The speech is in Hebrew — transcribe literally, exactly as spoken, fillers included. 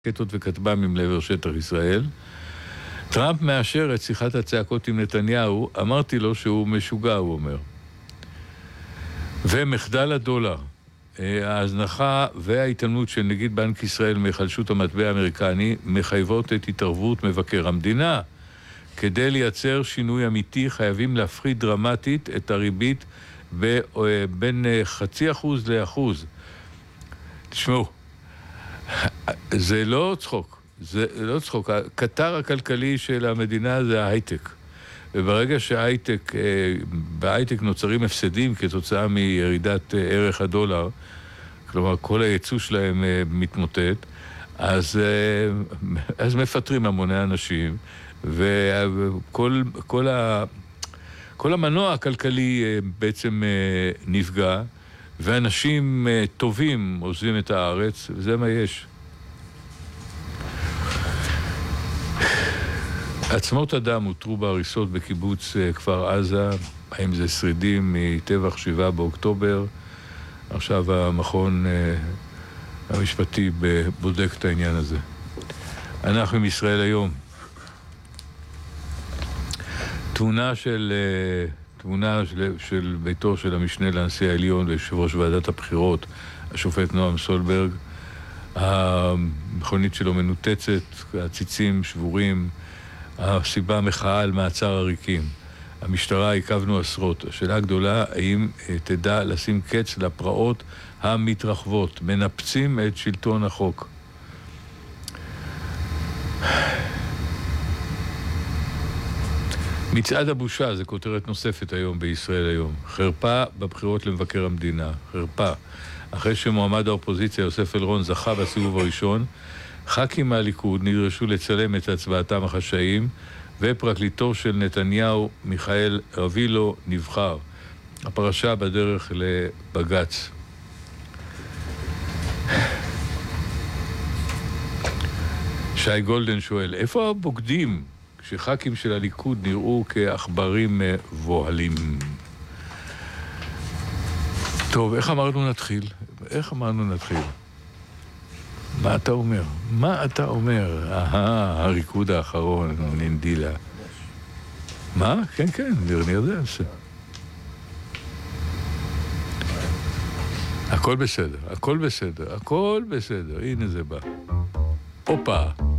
רקטות וכטב"מים לעבר שטח ישראל. טראמפ מאשר את שיחת הצעקות עם נתניהו, אמרתי לו שהוא משוגע, הוא אומר. ומחדל הדולר, ההזנחה וההתעלמות של נגיד בנק ישראל מחלשות המטבע האמריקני מחייבות את התערבות מבקר המדינה. כדי לייצר שינוי אמיתי חייבים להפחית דרמטית את הריבית בין חצי אחוז לאחוז. תשמעו, זה לא צחוק, זה לא צחוק. הקטר הכלכלי של המדינה זה ההייטק. וברגע שההייטק, בהייטק נוצרים הפסדים כתוצאה מירידת ערך הדולר, כלומר כל הייצוא שלהם מתמוטט, אז, אז מפטרים המוני אנשים, וכל כל ה, כל המנוע הכלכלי בעצם נפגע, ואנשים טובים עוזבים את הארץ, וזה מה יש. עצמות אדם הותרו בהריסות בקיבוץ כפר עזה, האם זה שרידים מטבח שבעה באוקטובר. עכשיו המכון המשפטי בודק את העניין הזה. אנחנו עם ישראל היום. תמונה של, תמונה של, של ביתו של המשנה לנשיא העליון ויושב ראש ועדת הבחירות, השופט נועם סולברג. המכונית שלו מנותצת, הציצים שבורים, הסיבה מחאה על מעצר עריקים. המשטרה עיכבנו עשרות. השאלה הגדולה, האם תדע לשים קץ לפרעות המתרחבות, מנפצים את שלטון החוק. מצעד הבושה, זה כותרת נוספת היום בישראל היום. חרפה בבחירות למבקר המדינה. חרפה. אחרי שמועמד האופוזיציה יוסף אלרון זכה בסיבוב הראשון, ח"כים מהליכוד נדרשו לצלם את הצבעתם החשאיים, ופרקליטו של נתניהו מיכאל רבילו נבחר. הפרשה בדרך לבג"ץ. שי גולדן שואל, איפה הבוגדים כשח"כים של הליכוד נראו כאחברים מבוהלים? טוב, איך אמרנו נתחיל? איך אמרנו נתחיל? מה אתה אומר? מה אתה אומר? אהה, הריקוד האחרון, ננדילה. מה? כן, כן, אני יודע. הכל בסדר, הכל בסדר, הכל בסדר. הנה זה בא. הופה.